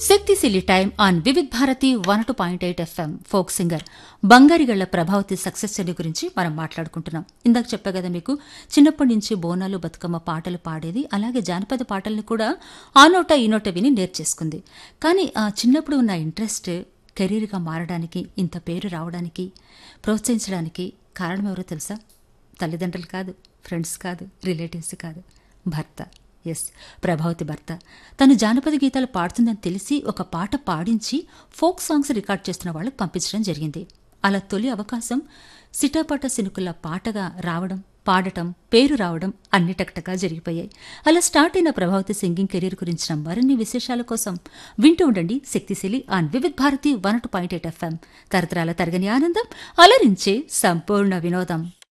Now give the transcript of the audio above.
శక్తిశీలి time on Vividh Bharati 102.8 FM folk singer Bangarigalla Prabhavati success story గురించి మనం మాట్లాడుకుంటున్నాం. ఇందాక చెప్పా కదా మీకు, చిన్నప్పటి నుంచి బోనాలు బతుకమ్మ పాటలు పాడేది, అలాగే జానపద పాటలను కూడా ఆ నోట ఈ నోట విని నేర్చేసుకుంది. కానీ ఆ చిన్నప్పుడు ఉన్న ఇంట్రెస్ట్ కెరీర్గా మారడానికి, ఇంత పేరు రావడానికి, ప్రోత్సహించడానికి కారణం ఎవరో తెలుసా? తల్లిదండ్రులు కాదు, ఫ్రెండ్స్ కాదు, రిలేటివ్స్ కాదు, భర్త. ఎస్, ప్రభావతి భర్త. తను జానపద గీతాలు పాడుతుందని తెలిసి ఒక పాట పాడించి ఫోక్ సాంగ్స్ రికార్డ్ చేస్తున్న వాళ్ళకి పంపించడం జరిగింది. అలా తొలి అవకాశం సిటాపాట సినుకుల పాటగా రావడం, పాడటం, పేరు రావడం అన్ని టక్టగా జరిగిపోయాయి. అలా స్టార్ట్ అయిన ప్రభావతి సింగింగ్ కెరీర్ గురించిన మరిన్ని విశేషాల కోసం వింటూ ఉండండి శక్తిశీలి ఆన్ వివిధ్ భారతి 102.8 FM. తరతరాల తరగని ఆనందం, అలరించే సంపూర్ణ వినోదం.